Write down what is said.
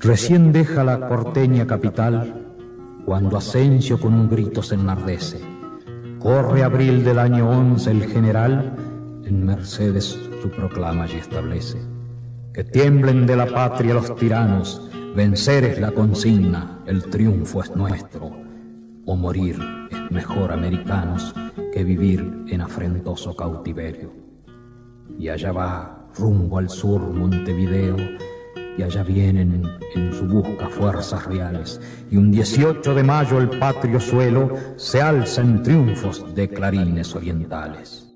Recién deja la porteña capital cuando Asensio con un grito se enardece. Corre abril del año 11 el general, en Mercedes su proclama y establece. Que tiemblen de la patria los tiranos, vencer es la consigna, el triunfo es nuestro. O morir es mejor, americanos, que vivir en afrentoso cautiverio. Y allá va, rumbo al sur, Montevideo, y allá vienen en su busca fuerzas reales, y un 18 de mayo el patrio suelo se alza en triunfos de clarines orientales.